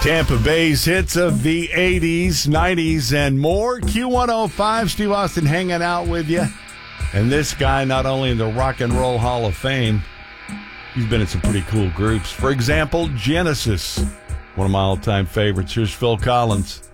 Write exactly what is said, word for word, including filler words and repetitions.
Tampa Bay's hits of the eighties, nineties, and more. Q one oh five, Steve Austin hanging out with you. And this guy, not only in the Rock and Roll Hall of Fame, he's been in some pretty cool groups. For example, Genesis, one of my all-time favorites. Here's Phil Collins.